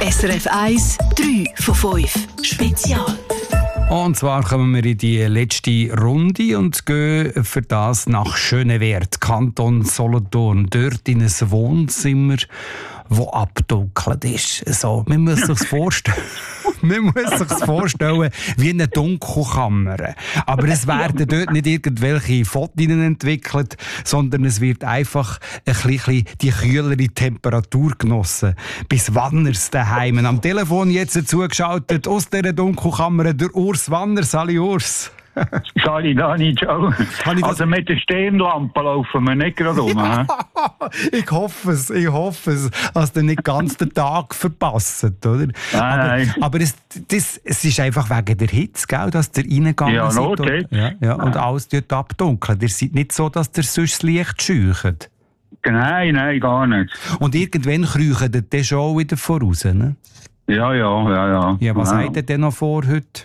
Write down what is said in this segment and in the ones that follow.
SRF 1, 3 von 5. Spezial. Und zwar kommen wir in die letzte Runde und gehen für das nach Schönewert, Kanton Solothurn. Dort in ein Wohnzimmer, das abgedunkelt ist. So, man muss sich's vorstellen. Man muss sich's vorstellen wie eine Dunkelkammer. Aber es werden dort nicht irgendwelche Fotos entwickelt, sondern es wird einfach ein bisschen die kühlere Temperatur genossen. Bis Wanners daheim. Am Telefon jetzt zugeschaltet aus dieser Dunkelkammer der Urs Wanner. Sali Urs. Sali, Dani, ciao. Also mit der Stirnlampe laufen wir nicht gerade um. Ich hoffe es, dass ihr nicht ganz den Tag verpasst, oder? Nein. Aber es ist einfach wegen der Hitze, gell, dass ihr reingegangen seid. Ja, und alles dort abdunkelt. Ihr seid nicht so, dass ihr sonst das Licht scheucht. Nein, gar nicht. Und irgendwann kriechen ihr dann schon wieder voraus, ne? Ja. Ja, was habt ihr denn noch vor heute?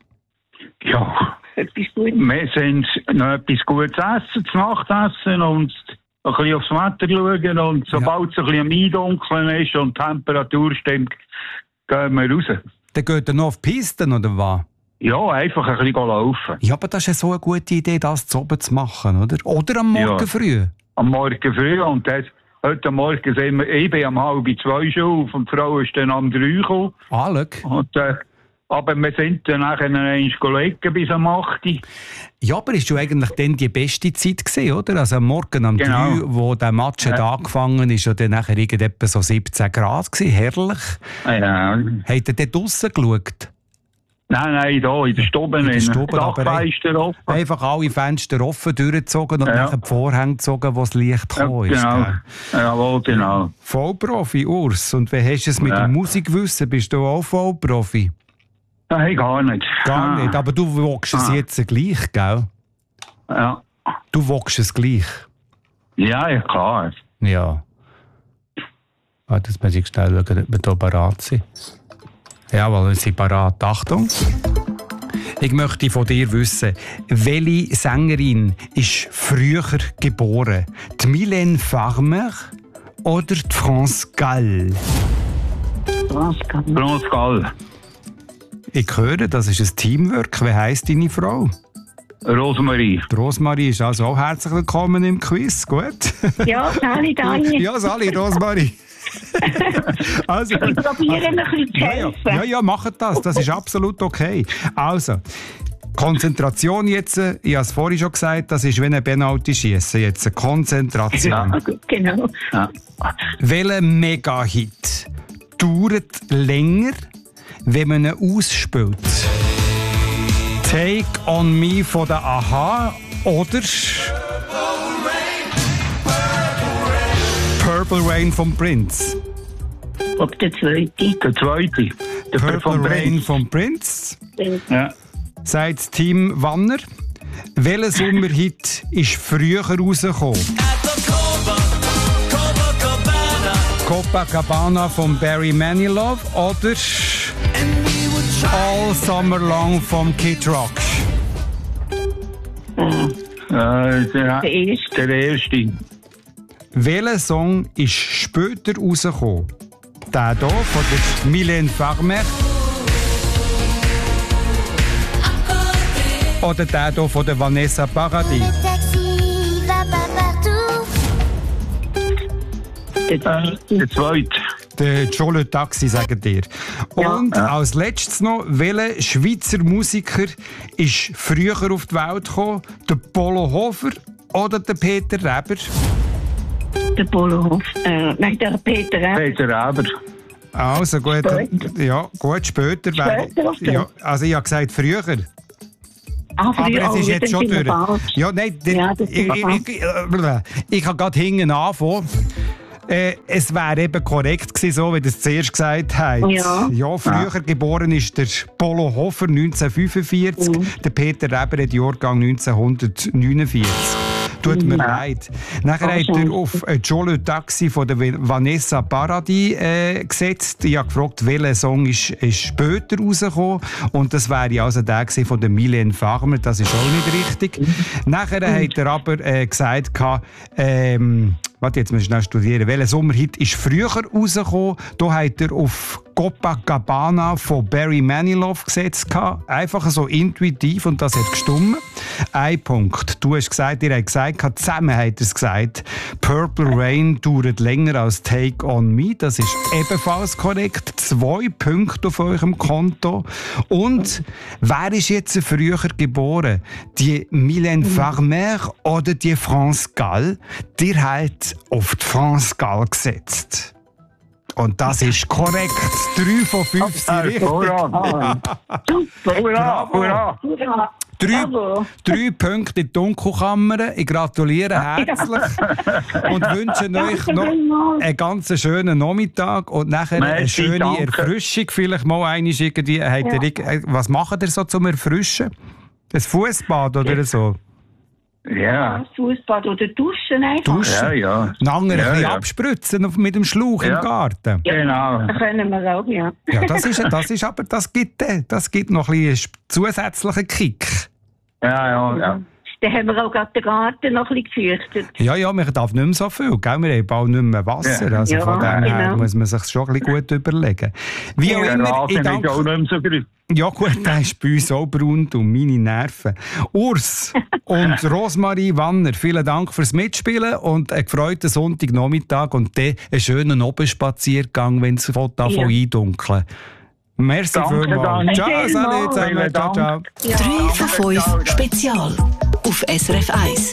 Ja, wir sind noch etwas Gutes essen, zu Nacht essen und ein bisschen aufs Wetter schauen. Und sobald es ein bisschen am Eindunkeln ist und die Temperatur stimmt, gehen wir raus. Dann geht ihr noch auf die Pisten, oder was? Ja, einfach ein bisschen laufen. Ja, aber das ist ja so eine gute Idee, das zu oben zu machen, oder? Oder am Morgen früh? Am Morgen früh. Und heute Morgen sind wir, ich bin um 1:30 schon auf und die Frau ist dann um 3 gekommen. Und, aber wir sind dann nachher Kollegen bis am 8. Ja, aber ist schon eigentlich dann die beste Zeit gewesen, oder? Also am Morgen um 3, wo der Match angefangen ist, und dann nachher etwa so 17 Grad gewesen. Herrlich. Ja. Habt ihr dort draussen geschaut? Nein, da in der Stube. Dachfenster offen. Einfach alle Fenster offen durchgezogen und nachher die Vorhänge gezogen, wo das Licht gekommen ist. Genau. Jawohl, genau. Vollprofi, Urs. Und wie hast du es mit dem Musikwissen? Bist du auch Vollprofi? Nein, gar nicht. Gar nicht, aber du wogst es jetzt gleich, gell? Ja. Du wogst es gleich? Ja, klar. Ja. Das muss ich schnell schauen, ob wir hier parat sind. Jawohl, wir sind parat. Achtung! Ich möchte von dir wissen, welche Sängerin ist früher geboren? Die Mylène Farmer oder die France Gall? France Gall. Ich höre, das ist ein Teamwork. Wie heisst deine Frau? Rosmarie. Die Rosmarie ist also auch herzlich willkommen im Quiz. Gut? Ja, Sali, Dani. Ja, Sali, Rosmarie. Also, ich probiere ein bisschen zu helfen. Ja, macht das. Das ist absolut okay. Also, Konzentration jetzt. Ich habe es vorhin schon gesagt, das ist wie ein Penalty-Schiessen. Jetzt Konzentration. Ja, genau. Ja. Welcher Mega-Hit dauert länger, wenn man ihn ausspielt? Take on Me von der Aha oder Purple Rain vom Prince? Ob der zweite? Der zweite. Der Purple Rain vom Prince. Ja. Sagt Team Wanner. Welcher Sommerhit ist früher rausgekommen? Copacabana von Barry Manilow oder All Summer Long vom Kid Rock? Der erste. Welcher Song ist später rausgekommen? Der hier von der Mylène Farmer oder der hier von der Vanessa Paradis? Der zweite. Der Jole Taxi, sagt ihr. Und als letztes noch, welcher Schweizer Musiker ist früher auf die Welt gekommen? Der Polo Hofer oder der Peter Reber? Der Polo Hofer. Nein, der Peter Reber. Peter Reber. Also gut, ja, gut, später. Ja, also ich habe gesagt früher. Aber es ist jetzt schon durch. Ja, nein, ich habe gerade hinten angefangen. Es wäre eben korrekt gewesen, so wie du es zuerst gesagt hast. Ja, früher geboren ist der Polo Hofer 1945, der Peter Reber hat Jahrgang 1949. Tut mir leid. Nachher hat er auf Jole Taxi von der Vanessa Paradis gesetzt. Ich habe gefragt, welcher Song ist später rausgekommen. Und das wäre also der von der Mylène Farmer. Das ist auch nicht richtig. Nachher hat er aber gesagt, warte, jetzt muss ich schnell studieren. Welcher Sommerhit ist früher rausgekommen? Da hat er auf Copacabana von Barry Manilow gesetzt gehabt. Einfach so intuitiv und das hat gestimmt. Ein Punkt. Du hast gesagt, ihr habt gesagt, zusammen habt ihr es gesagt, Purple Rain dauert länger als Take On Me. Das ist ebenfalls korrekt. 2 Punkte auf eurem Konto. Und wer ist jetzt früher geboren? Die Mylène Farmer oder die France Gall? Die hat auf die France Gall gesetzt. Und das ist korrekt. 3 von 5 sind richtig. Hurra! Hurra! 3 Punkte in die Dunkelkammer. Ich gratuliere herzlich und wünsche euch noch einen ganz schönen Nachmittag und nachher eine schöne Erfrischung. Vielleicht mal einmal irgendwie. Was macht ihr so zum Erfrischen? Ein Fußbad oder so? Ja. Fußbad oder Duschen einfach. Duschen? Ja. Nachher ein bisschen abspritzen mit dem Schlauch im Garten. Genau. Das können wir auch, ja. Ja, das gibt noch ein bisschen zusätzlichen Kick. Ja. Dann haben wir auch gerade den Garten noch ein bisschen gefürchtet. Ja, man darf nicht mehr so viel, gell? Wir haben bald nicht mehr Wasser. Ja. Also von dem her Genau. muss man sich schon ein bisschen gut überlegen. Wie auch immer, ich danke... auch nicht mehr so grün. Ja gut, der ist bei uns auch braun und meine Nerven. Urs und Rosmarie Wanner, vielen Dank fürs Mitspielen und einen gefreuten Sonntagnachmittag und dann einen schönen Abendspaziergang, wenn es eindunkeln. Merci vielmals. Ciao, salut zusammen. Ciao. 3 von 5 Spezial auf SRF 1.